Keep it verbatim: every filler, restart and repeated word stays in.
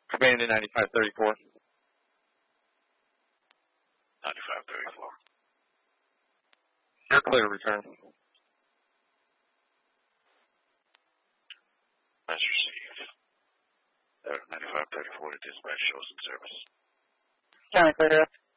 Command ninety-five thirty-four. ninety-five thirty-four. You're clear, return. That's received. ninety-five thirty-four to dispatch shows in service. County clear.